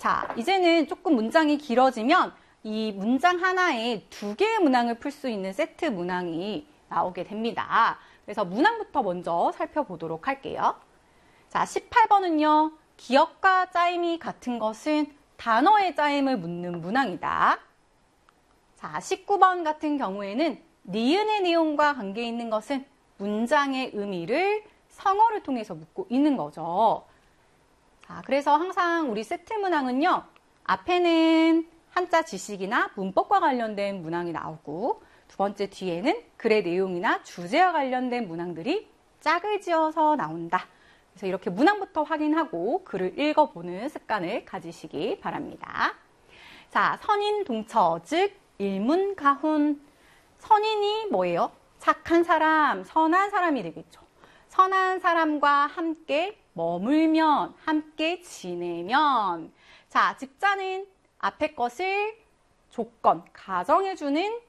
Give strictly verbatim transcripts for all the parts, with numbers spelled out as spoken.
자, 이제는 조금 문장이 길어지면 이 문장 하나에 두 개의 문항을 풀 수 있는 세트 문항이 나오게 됩니다. 그래서 문항부터 먼저 살펴보도록 할게요. 자, 십팔 번은요. 기억과 짜임이 같은 것은 단어의 짜임을 묻는 문항이다. 자, 십구 번 같은 경우에는 니은의 내용과 관계 있는 것은 문장의 의미를 성어를 통해서 묻고 있는 거죠. 자, 그래서 항상 우리 세트 문항은요. 앞에는 한자 지식이나 문법과 관련된 문항이 나오고 두 번째 뒤에는 글의 내용이나 주제와 관련된 문항들이 짝을 지어서 나온다. 그래서 이렇게 문항부터 확인하고 글을 읽어보는 습관을 가지시기 바랍니다. 자, 선인 동처, 즉 일문가훈. 선인이 뭐예요? 착한 사람, 선한 사람이 되겠죠. 선한 사람과 함께 머물면, 함께 지내면. 자, 직자는 앞에 것을 조건, 가정해주는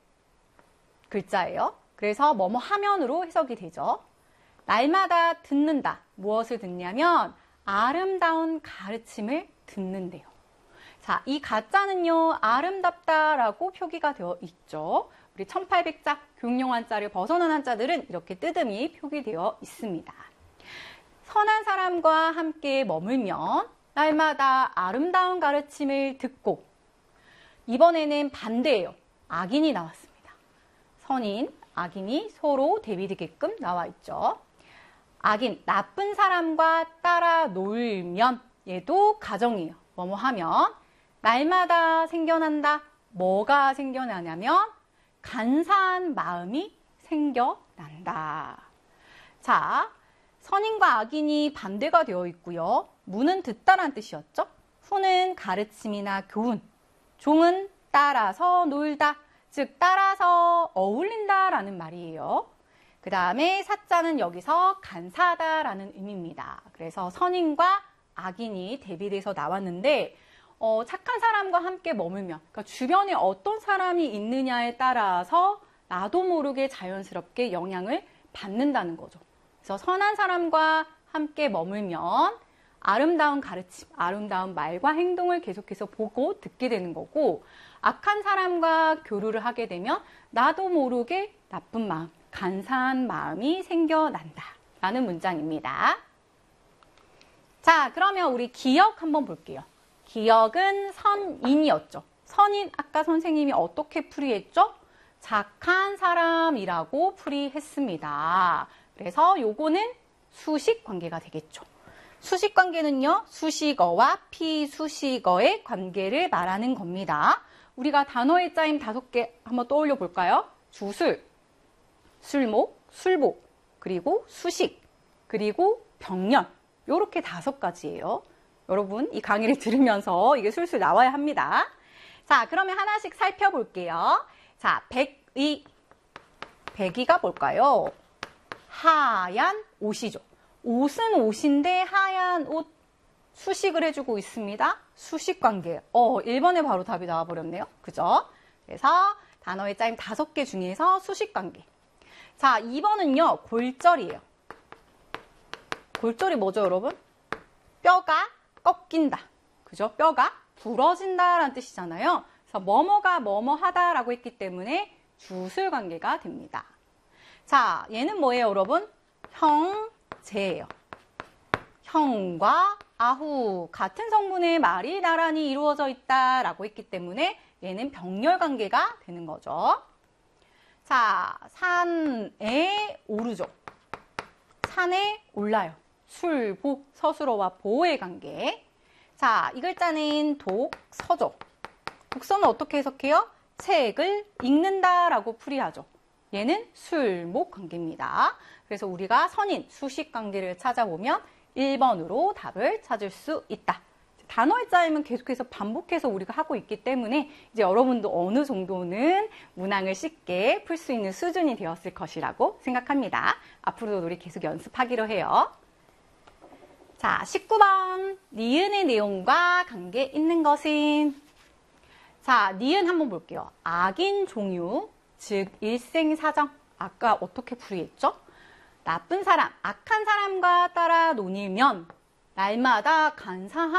글자예요. 그래서 뭐뭐 하면으로 해석이 되죠. 날마다 듣는다. 무엇을 듣냐면 아름다운 가르침을 듣는데요. 자, 이 가자는요. 아름답다라고 표기가 되어 있죠. 우리 천팔백 자, 교육용 한자를 벗어난 한자들은 이렇게 뜨듬이 표기되어 있습니다. 선한 사람과 함께 머물면 날마다 아름다운 가르침을 듣고 이번에는 반대예요. 악인이 나왔습니다. 선인, 악인이 서로 대비되게끔 나와 있죠. 악인, 나쁜 사람과 따라 놀면 얘도 가정이에요. 뭐뭐 하면 날마다 생겨난다. 뭐가 생겨나냐면 간사한 마음이 생겨난다. 자, 선인과 악인이 반대가 되어 있고요. 무는 듣다란 뜻이었죠. 후는 가르침이나 교훈, 종은 따라서 놀다, 즉 따라서 어울린다라는 말이에요. 그 다음에 사자는 여기서 간사하다라는 의미입니다. 그래서 선인과 악인이 대비돼서 나왔는데 어, 착한 사람과 함께 머물면 그러니까 주변에 어떤 사람이 있느냐에 따라서 나도 모르게 자연스럽게 영향을 받는다는 거죠. 그래서 선한 사람과 함께 머물면 아름다운 가르침, 아름다운 말과 행동을 계속해서 보고 듣게 되는 거고 악한 사람과 교류를 하게 되면 나도 모르게 나쁜 마음, 간사한 마음이 생겨난다 라는 문장입니다. 자, 그러면 우리 기억 한번 볼게요. 기억은 선인이었죠. 선인, 아까 선생님이 어떻게 풀이했죠? 착한 사람이라고 풀이했습니다. 그래서 요거는 수식 관계가 되겠죠. 수식 관계는요, 수식어와 피수식어의 관계를 말하는 겁니다. 우리가 단어의 짜임 다섯 개 한번 떠올려 볼까요? 주술, 술목, 술복, 그리고 수식, 그리고 병렬. 요렇게 다섯 가지예요. 여러분, 이 강의를 들으면서 이게 술술 나와야 합니다. 자, 그러면 하나씩 살펴볼게요. 자, 백의. 백의가 뭘까요? 하얀 옷이죠. 옷은 옷인데 하얀 옷 수식을 해주고 있습니다. 수식 관계. 어, 일 번에 바로 답이 나와버렸네요. 그죠? 그래서 단어의 짜임 다섯 개 중에서 수식 관계. 자, 이 번은요, 골절이에요. 골절이 뭐죠, 여러분? 뼈가 꺾인다. 그죠? 뼈가 부러진다라는 뜻이잖아요. 그래서 뭐뭐가 뭐뭐 하다라고 했기 때문에 주술 관계가 됩니다. 자, 얘는 뭐예요, 여러분? 형제예요. 형과 아후 같은 성분의 말이 나란히 이루어져 있다라고 했기 때문에 얘는 병렬 관계가 되는 거죠. 자, 산에 오르죠. 산에 올라요. 술, 복, 서술어와 보호의 관계. 자, 이 글자는 독, 서죠. 독서는 어떻게 해석해요? 책을 읽는다라고 풀이하죠. 얘는 술, 목 관계입니다. 그래서 우리가 선인, 수식 관계를 찾아보면 일 번으로 답을 찾을 수 있다. 단어의 짜임은 계속해서 반복해서 우리가 하고 있기 때문에 이제 여러분도 어느 정도는 문항을 쉽게 풀 수 있는 수준이 되었을 것이라고 생각합니다. 앞으로도 우리 계속 연습하기로 해요. 자, 십구 번. 니은의 내용과 관계 있는 것은? 자, 니은 한번 볼게요. 악인 종유, 즉 일생사정. 아까 어떻게 풀이했죠? 나쁜 사람, 악한 사람과 따라 논이면 날마다 간사한